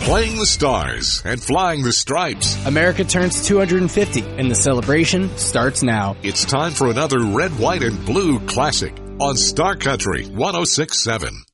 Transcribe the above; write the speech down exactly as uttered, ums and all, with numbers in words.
Playing the stars and flying the stripes. America turns two hundred fifty, and the celebration starts now. It's time for another red, white, and blue classic on Star Country one oh six point seven.